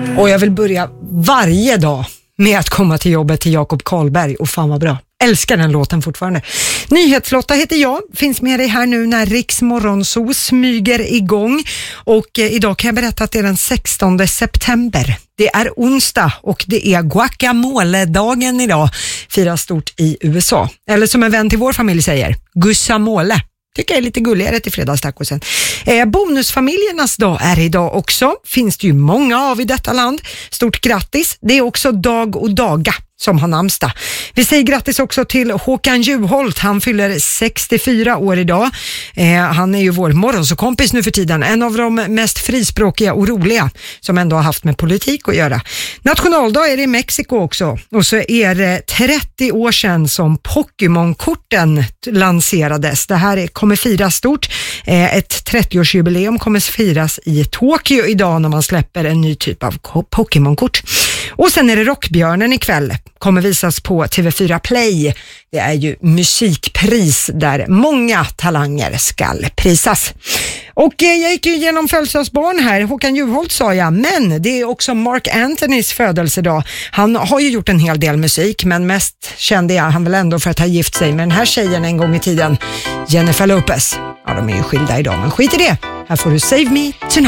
Och jag vill börja varje dag med att komma till jobbet till Jakob Karlberg, och fan vad bra. Älskar den låten fortfarande. Nyhetslotta heter jag, finns med dig här nu när Riks Morgonzoo smyger igång. Och idag kan jag berätta att det är den 16 september. Det är onsdag och det är guacamole-dagen idag. Firas stort i USA. Eller som en vän till vår familj säger, gussamole. Tycker jag är lite gulligare till fredagstacosen. Bonusfamiljernas dag är idag också. Finns det ju många av i detta land. Stort grattis. Det är också Dag och Daga som har namnsdag. Vi säger grattis också till Håkan Juholt. Han fyller 64 år idag. Han är ju vår morgonsåkompis nu för tiden. En av de mest frispråkiga och roliga som ändå har haft med politik att göra. Nationaldag är det i Mexiko också. Och så är det 30 år sedan som Pokémon-korten lanserades. Det här kommer firas stort. Ett 30-årsjubileum kommer firas i Tokyo idag när man släpper en ny typ av Pokémon-kort. Och sen är det Rockbjörnen ikväll. Kommer visas på TV4 Play. Det är ju musikpris där många talanger ska prisas. Och jag gick ju igenom födelsedagsbarn här. Håkan Juholt sa jag, men det är också Mark Anthonys födelsedag. Han har ju gjort en hel del musik, men mest kände jag han väl ändå för att ha gift sig med den här tjejen en gång i tiden, Jennifer Lopez. Ja, de är ju skilda idag, men skit i det. Här får du Save Me Tonight.